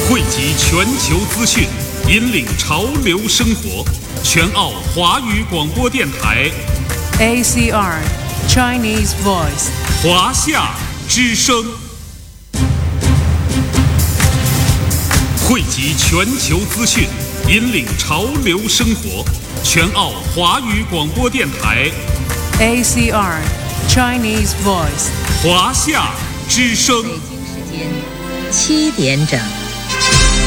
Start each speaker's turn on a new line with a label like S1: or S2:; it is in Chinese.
S1: 汇集全球资讯，引领潮流生活。全澳华语广播电台
S2: ACR Chinese Voice
S1: 华夏之声，汇集全球资讯，引领潮流生活。全澳华语广播电台
S2: ACR Chinese Voice
S1: 华夏之声。
S3: 北京时间7点整。